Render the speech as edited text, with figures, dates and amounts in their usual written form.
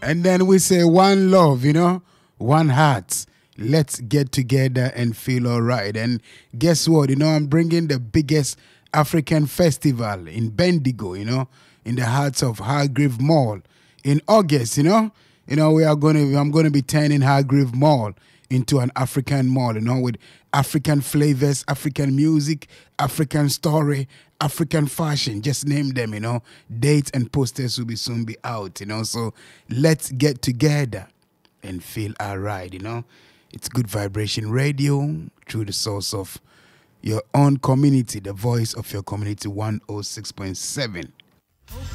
And then we say one love, one heart. Let's get together and feel all right. And guess what? I'm bringing the biggest African festival in Bendigo, in the heart of Hargrave Mall in August, I'm going to be turning Hargrave Mall into an African mall, with African flavors, African music, African story, African fashion, just name them, Dates and posters will soon be out, So let's get together and feel all right, It's Good Vibration Radio through the source of your own community, the voice of your community, 106.7.